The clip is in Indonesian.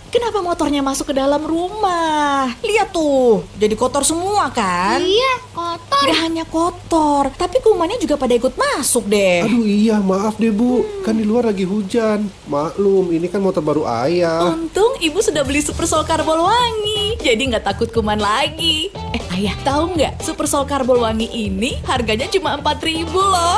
kenapa motornya masuk ke dalam rumah? Lihat tuh, jadi kotor semua kan? Iya, kotor. Gak hanya kotor, tapi kumannya juga pada ikut masuk deh. Aduh iya, maaf deh Bu, kan di luar lagi hujan. Maklum, ini kan motor baru ayah. Untung ibu sudah beli Super Sol Karbol Wangi, jadi nggak takut kuman lagi. Ayah, tahu nggak? Super Sol Karbol Wangi ini harganya cuma 4.000 loh.